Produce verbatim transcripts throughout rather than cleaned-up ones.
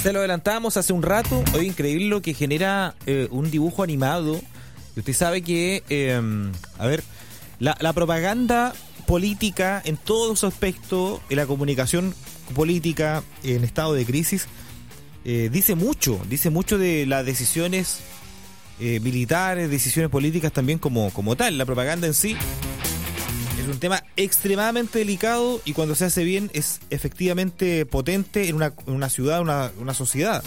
Te lo adelantábamos hace un rato. Hoy increíble lo que genera eh, un dibujo animado. Y usted sabe que, eh, a ver, la, la propaganda política en todos sus aspectos, en la comunicación política en estado de crisis, eh, dice mucho, dice mucho de las decisiones eh, militares, decisiones políticas también como, como tal. La propaganda en sí es un tema extremadamente delicado y cuando se hace bien es efectivamente potente en una, en una ciudad, una, una sociedad.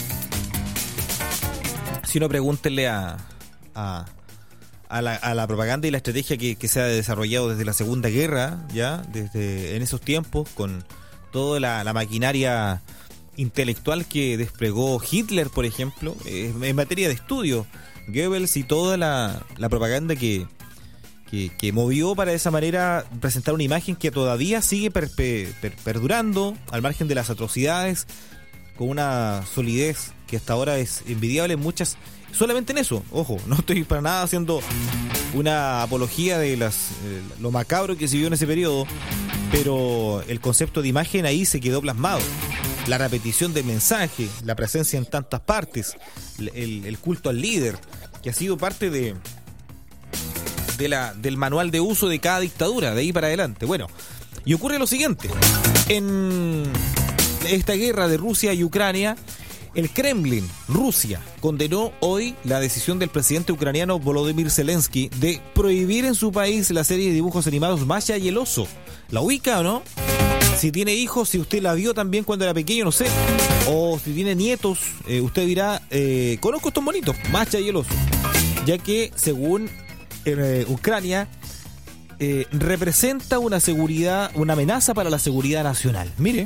Si no, pregúntenle a, a, a, la, a la propaganda y la estrategia que, que se ha desarrollado desde la Segunda Guerra, ya desde en esos tiempos, con toda la, la maquinaria intelectual que desplegó Hitler, por ejemplo, eh, en materia de estudio, Goebbels y toda la, la propaganda que Que, que movió para de esa manera presentar una imagen que todavía sigue per, per, per, perdurando al margen de las atrocidades, con una solidez que hasta ahora es envidiable en muchas, solamente en eso, ojo, no estoy para nada haciendo una apología de las eh, lo macabro que se vio en ese periodo, pero el concepto de imagen ahí se quedó plasmado. La repetición del mensaje, la presencia en tantas partes, el, el culto al líder, que ha sido parte de De la, del manual de uso de cada dictadura, de ahí para adelante. Bueno, y ocurre lo siguiente. En esta guerra de Rusia y Ucrania, el Kremlin, Rusia, condenó hoy la decisión del presidente ucraniano Volodymyr Zelensky de prohibir en su país la serie de dibujos animados Masha y el oso. ¿La ubica o no? Si tiene hijos, si usted la vio también cuando era pequeño, no sé. O si tiene nietos, eh, usted dirá, eh, conozco estos monitos, Masha y el oso. Ya que, según en eh, Ucrania, eh, representa una seguridad, una amenaza para la seguridad nacional. Mire,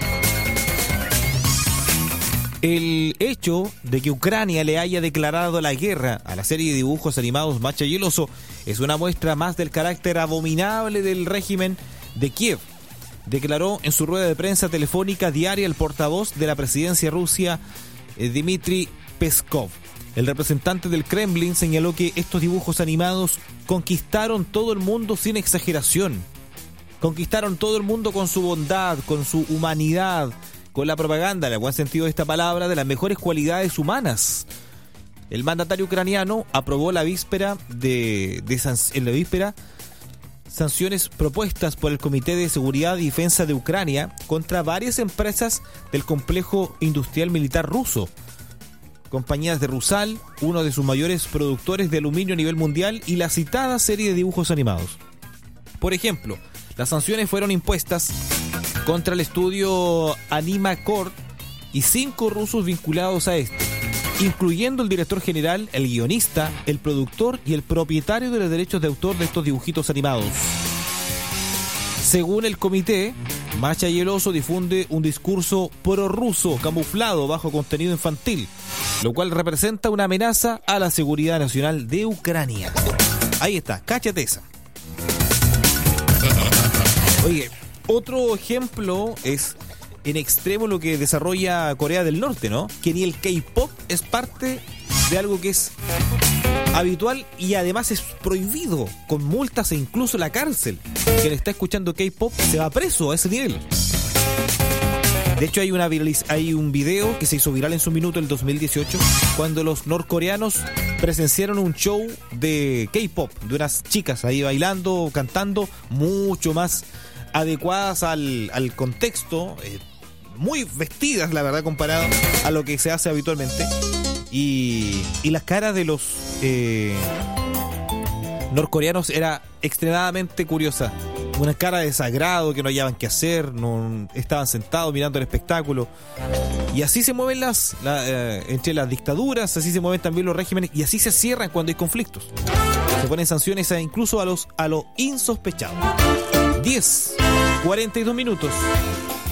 el hecho de que Ucrania le haya declarado la guerra a la serie de dibujos animados Masha y el oso es una muestra más del carácter abominable del régimen de Kiev, declaró en su rueda de prensa telefónica diaria el portavoz de la presidencia rusa, eh, Dmitry Peskov. El representante del Kremlin señaló que estos dibujos animados conquistaron todo el mundo sin exageración. Conquistaron todo el mundo con su bondad, con su humanidad, con la propaganda, en el buen sentido de esta palabra, de las mejores cualidades humanas. El mandatario ucraniano aprobó la víspera de, de en la víspera sanciones propuestas por el Comité de Seguridad y Defensa de Ucrania contra varias empresas del complejo industrial militar ruso. Compañías de Rusal, uno de sus mayores productores de aluminio a nivel mundial, y la citada serie de dibujos animados. Por ejemplo, las sanciones fueron impuestas contra el estudio Animacord y cinco rusos vinculados a este, incluyendo el director general, el guionista, el productor y el propietario de los derechos de autor de estos dibujitos animados. Según el comité, Masha y el oso difunde un discurso prorruso camuflado bajo contenido infantil, lo cual representa una amenaza a la seguridad nacional de Ucrania. Ahí está, cáchate esa. Oye, otro ejemplo es en extremo lo que desarrolla Corea del Norte, ¿no? Que ni el K-pop es parte de algo que es habitual y además es prohibido, con multas e incluso la cárcel. Quien está escuchando K-pop se va preso a ese nivel. De hecho, hay, una viraliz- hay un video que se hizo viral en su minuto el dos mil dieciocho, cuando los norcoreanos presenciaron un show de K-pop, de unas chicas ahí bailando, cantando, mucho más adecuadas al, al contexto, eh, muy vestidas, la verdad, comparado a lo que se hace habitualmente. Y, y las caras de los eh, norcoreanos era extremadamente curiosa. Una cara de desagrado, que no hallaban qué hacer, no estaban sentados mirando el espectáculo. Y así se mueven las la, eh, entre las dictaduras, así se mueven también los regímenes, y así se cierran cuando hay conflictos. Se ponen sanciones a, incluso a los a lo insospechado. diez, cuarenta y dos minutos.